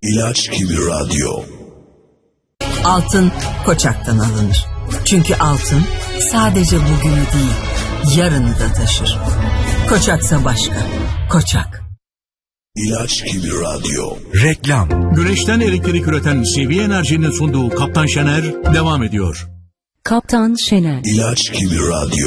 İlaç gibi radyo. Altın Koçak'tan alınır. Çünkü altın sadece bugünü değil, yarını da taşır. Koçak'sa başka. Koçak. İlaç gibi radyo. Reklam. Güneşten elektrik üreten CV Enerji'nin sunduğu Kaptan Şener devam ediyor. Kaptan Şener. İlaç gibi radyo.